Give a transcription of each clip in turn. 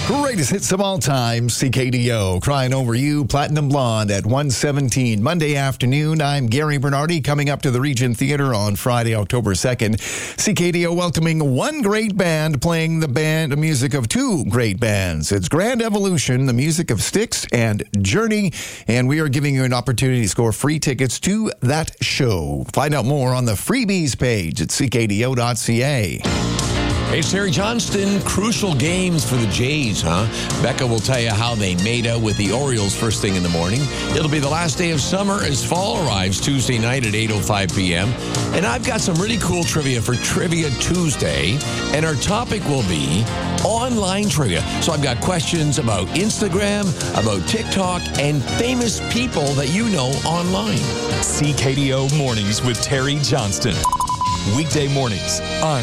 Greatest hits of all time, CKDO, Crying Over You, Platinum Blonde at 1:17 Monday afternoon. I'm Gary Bernardi, coming up to the Regent Theater on Friday, October 2nd. CKDO welcoming one great band, playing the music of two great bands. It's Grand Evolution, the music of Styx and Journey, and we are giving you an opportunity to score free tickets to that show. Find out more on the freebies page at ckdo.ca. Hey, it's Terry Johnston. Crucial games for the Jays, huh? Becca will tell you how they made out with the Orioles first thing in the morning. It'll be the last day of summer as fall arrives Tuesday night at 8:05 p.m. And I've got some really cool trivia for Trivia Tuesday. And our topic will be online trivia. So I've got questions about Instagram, about TikTok, and famous people that you know online. CKDO Mornings with Terry Johnston. Weekday mornings on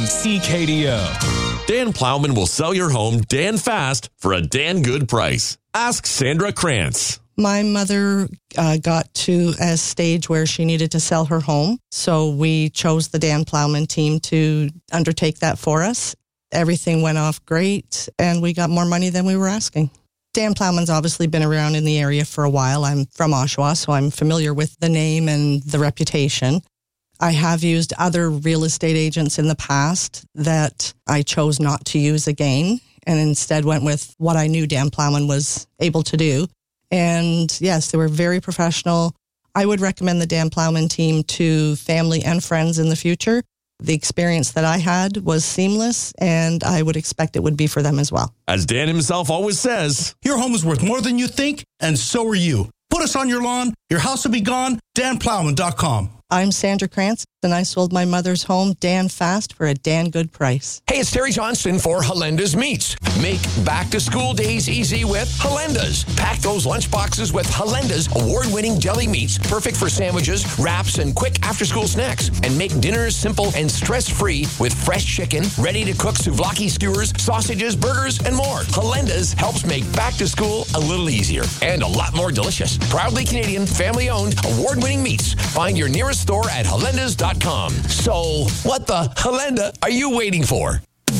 CKDO. Dan Plowman will sell your home Dan fast for a Dan good price. Ask Sandra Krantz. My mother got to a stage where she needed to sell her home, so we chose the Dan Plowman team to undertake that for us. Everything went off great, and we got more money than we were asking. Dan Plowman's obviously been around in the area for a while. I'm from Oshawa, so I'm familiar with the name and the reputation. I have used other real estate agents in the past that I chose not to use again, and instead went with what I knew Dan Plowman was able to do. And yes, they were very professional. I would recommend the Dan Plowman team to family and friends in the future. The experience that I had was seamless, and I would expect it would be for them as well. As Dan himself always says, your home is worth more than you think, and so are you. Put us on your lawn, your house will be gone, danplowman.com. I'm Sandra Krantz, and I sold my mother's home Dan fast for a Dan good price. Hey, it's Terry Johnston for Halenda's Meats. Make back-to-school days easy with Halenda's. Pack those lunch boxes with Halenda's award-winning deli meats, perfect for sandwiches, wraps, and quick after-school snacks. And make dinners simple and stress-free with fresh chicken, ready-to-cook souvlaki skewers, sausages, burgers, and more. Halenda's helps make back-to-school a little easier and a lot more delicious. Proudly Canadian, family-owned, award-winning meats. Find your nearest store at halendas.com. So, what the Halenda are you waiting for?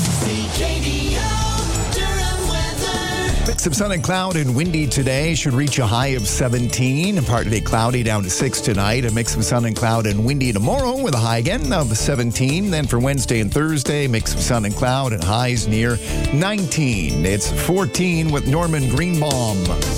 Mix of sun and cloud and windy today. Should reach a high of 17. Partly cloudy down to 6 tonight. A mix of sun and cloud and windy tomorrow with a high again of 17. Then for Wednesday and Thursday, mix of sun and cloud and highs near 19. It's 14 with Norman Greenbaum.